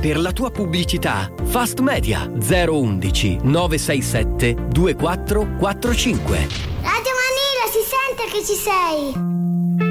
Per la tua pubblicità, Fast Media 011 967 2445. Radio Manila, si sente che ci sei.